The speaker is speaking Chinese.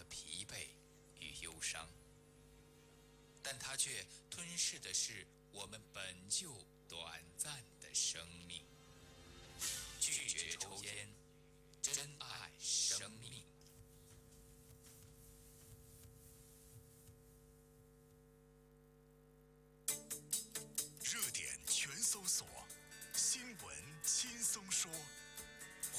疲惫与忧伤，但它却吞噬的是我们本就短暂的生命。拒绝抽烟，珍爱生命。 热点全搜索，新闻轻松说。